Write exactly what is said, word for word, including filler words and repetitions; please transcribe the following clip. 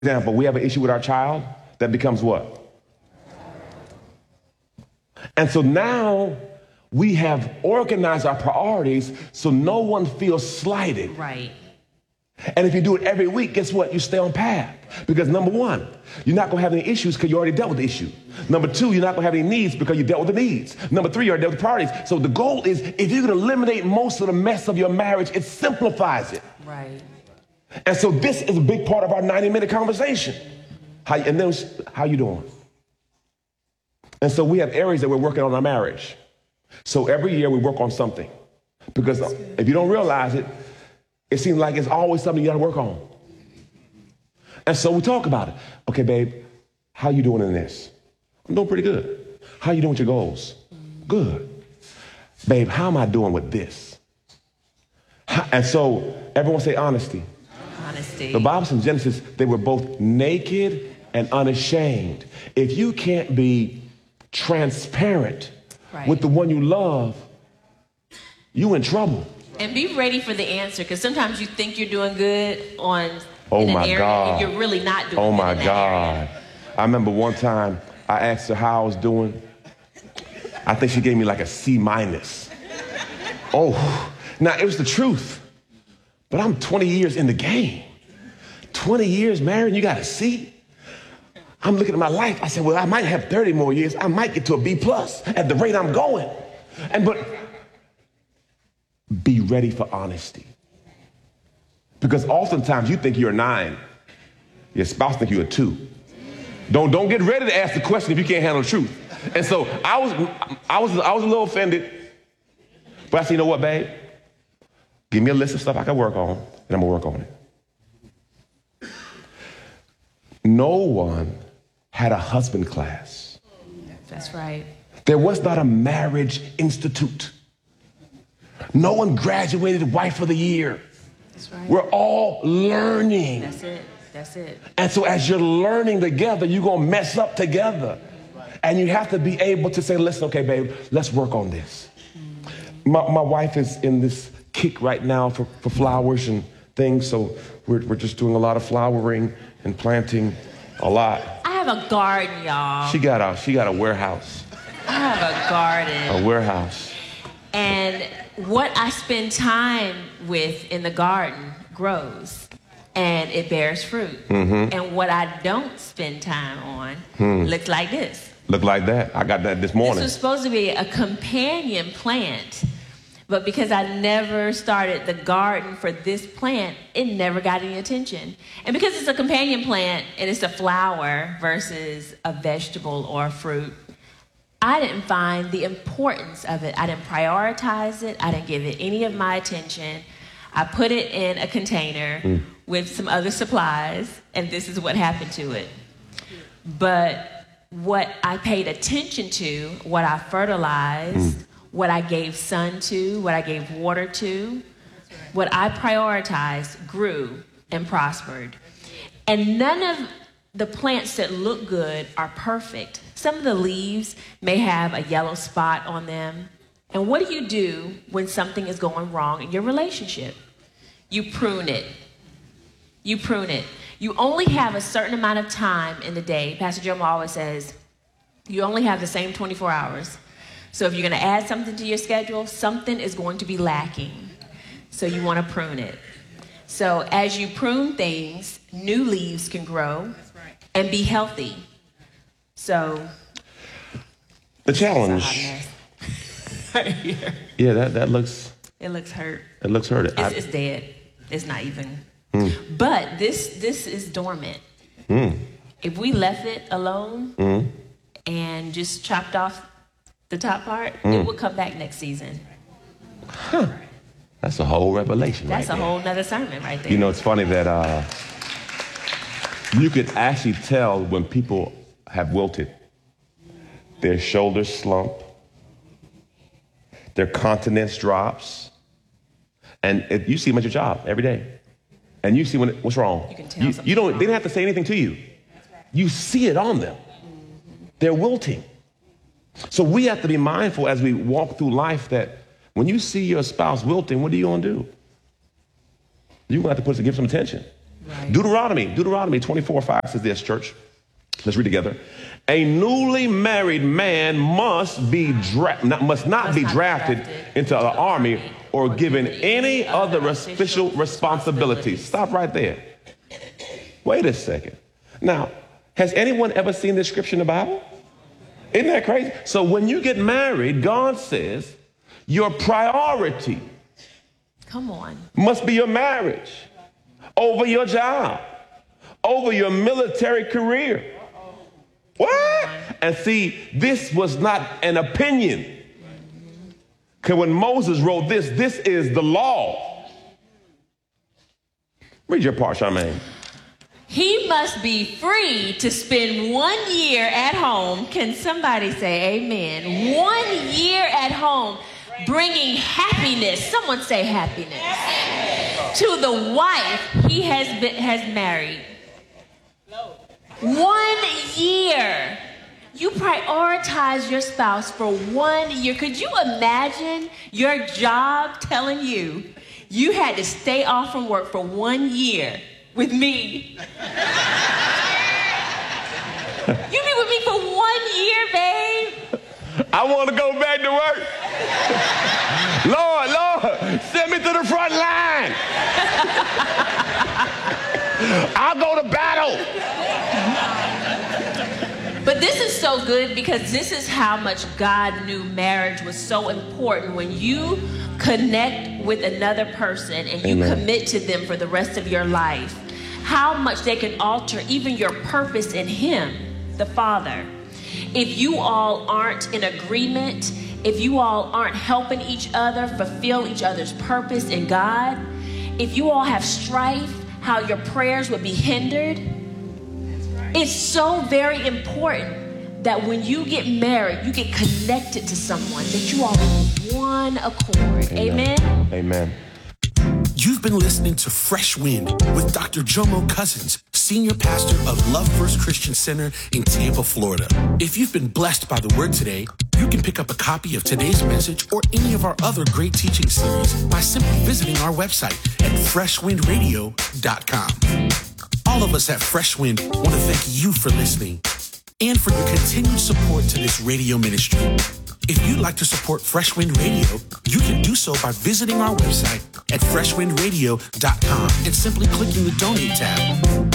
example, we have an issue with our child, that becomes what? And so now we have organized our priorities so no one feels slighted. Right. And if you do it every week, guess what? You stay on path. Because number one, you're not going to have any issues because you already dealt with the issue. Number two, you're not going to have any needs because you dealt with the needs. Number three, you already dealt with the priorities. So the goal is, if you can eliminate most of the mess of your marriage, it simplifies it. Right. And so this is a big part of our ninety minute conversation. How, and then, how you doing? And so we have areas that we're working on our marriage. So every year we work on something. Because if you don't realize it, it seems like it's always something you got to work on. And so we talk about it. Okay, babe, how you doing in this? I'm doing pretty good. How you doing with your goals? Good. Babe, how am I doing with this? And so everyone say honesty. Honesty. The Bible says in Genesis, they were both naked and unashamed. If you can't be transparent right. with the one you love, you in trouble. And be ready for the answer, because sometimes you think you're doing good on oh in an my area God. and you're really not doing oh good my in that God. area. I remember one time I asked her how I was doing. I think she gave me like a C minus. Oh, now it was the truth. But I'm twenty years in the game. twenty years married, and you got a C? I'm looking at my life. I said, well, I might have thirty more years. I might get to a B plus at the rate I'm going. And but be ready for honesty. Because oftentimes you think you're a nine. Your spouse think you're a two. Don't, don't get ready to ask the question if you can't handle the truth. And so I was, I was, I was a little offended. But I said, you know what, babe? Give me a list of stuff I can work on, and I'm gonna work on it. No one had a husband class. That's right. There was not a marriage institute. No one graduated wife of the year. That's right. We're all learning. That's it. That's it. And so as you're learning together, you're gonna mess up together. And you have to be able to say, listen, okay, babe, let's work on this. Mm-hmm. My, my wife is in this kick right now for, for flowers and things. So we're, we're just doing a lot of flowering and planting a lot. I have a garden, y'all. She got a, she got a warehouse. I have a garden. A warehouse. And what I spend time with in the garden grows and it bears fruit. Mm-hmm. And what I don't spend time on hmm. looks like this. Look like that. I got that this morning. This was supposed to be a companion plant. But because I never started the garden for this plant, it never got any attention. And because it's a companion plant and it's a flower versus a vegetable or a fruit, I didn't find the importance of it. I didn't prioritize it. I didn't give it any of my attention. I put it in a container mm. with some other supplies, and this is what happened to it. But what I paid attention to, what I fertilized, mm. what I gave sun to, what I gave water to, what I prioritized grew and prospered. And none of the plants that look good are perfect. Some of the leaves may have a yellow spot on them. And what do you do when something is going wrong in your relationship? You prune it. You prune it. You only have a certain amount of time in the day. Pastor Jomo always says, you only have the same twenty-four hours. So if you're going to add something to your schedule, something is going to be lacking. So you want to prune it. So as you prune things, new leaves can grow and be healthy. So the challenge. Yeah, that, that looks. It looks hurt. It looks hurt. It's, I, it's dead. It's not even. Mm. But this this is dormant. Mm. If we left it alone mm. and just chopped off the top part, mm. it will come back next season. Huh. That's a whole revelation. That's right a there. whole nother sermon right there. You know, it's funny that uh, you could actually tell when people have wilted. Their shoulders slump. Their countenance drops. And if you see them at your job every day. And you see when it, what's wrong. You can tell you, you don't. They didn't have to say anything to you. You see it on them. Mm-hmm. They're wilting. So we have to be mindful as we walk through life that when you see your spouse wilting, what are you going to do? You're going to have to put to give some attention. Right. Deuteronomy, Deuteronomy twenty-four five says this, church. Let's read together. A newly married man must be dra- not, must not Must be not be drafted drafted into the army or given any other official responsibilities. Stop right there. Wait a second. Now, has anyone ever seen this scripture in the Bible? Isn't that crazy? So when you get married, God says your priority Come on. must be your marriage over your job, over your military career. What? And see, this was not an opinion. Because when Moses wrote this, this is the law. Read your part, Charmaine. He must be free to spend one year at home. Can somebody say amen? One year at home, bringing happiness. Someone say happiness. To the wife he has been, has married. One year. You prioritize your spouse for one year. Could you imagine your job telling you you had to stay off from work for one year with me? You be with me for one year, babe? I want to go back to work. Lord, Lord, send me to the front line. I'll go to battle. But this is so good because this is how much God knew marriage was so important. When you connect with another person and you Amen. commit to them for the rest of your life, how much they can alter even your purpose in Him, the Father. If you all aren't in agreement, if you all aren't helping each other fulfill each other's purpose in God, if you all have strife, how your prayers would be hindered. It's so very important that when you get married, you get connected to someone, that you all are on one accord. Amen? Amen. You've been listening to Fresh Wind with Doctor Jomo Cousins, Senior Pastor of Love First Christian Center in Tampa, Florida. If you've been blessed by the word today, you can pick up a copy of today's message or any of our other great teaching series by simply visiting our website at fresh wind radio dot com. All of us at Fresh Wind want to thank you for listening and for your continued support to this radio ministry. If you'd like to support Fresh Wind Radio, you can do so by visiting our website at fresh wind radio dot com and simply clicking the donate tab.